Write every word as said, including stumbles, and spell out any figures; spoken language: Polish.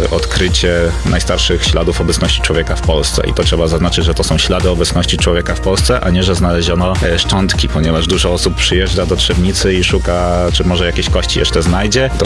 odkrycie najstarszych śladów obecności człowieka w Polsce. I to trzeba zaznaczyć, że to są ślady obecności człowieka w Polsce, a nie, że znaleziono e, szczątki, ponieważ dużo osób przyjeżdża do Trzebnicy i szuka, czy może jakieś kości jeszcze znajdzie. To